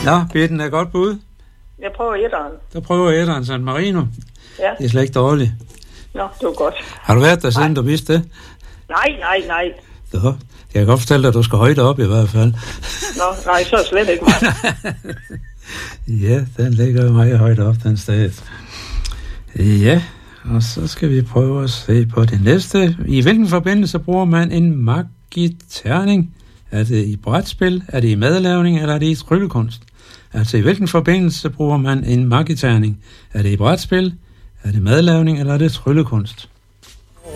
Nå, Bitten er godt bud. Jeg prøver etteren. Der prøver etteren San Marino. Ja. Det er slet ikke dårligt. Nå, det var godt. Har du været der siden, du vidste det? Nej. Så, jeg kan godt fortælle dig, at du skal højt op i hvert fald. Nå, nej, så er det slet ikke mig. Ja, den ligger jo meget højt op, den sted. Ja, og så skal vi prøve at se på det næste. I hvilken forbindelse bruger man en magiterning? Er det i brætspil, er det i madlavning, eller er det i tryllekunst? Altså, i hvilken forbindelse bruger man en magiterning? Er det i brætspil, er det madlavning, eller er det tryllekunst?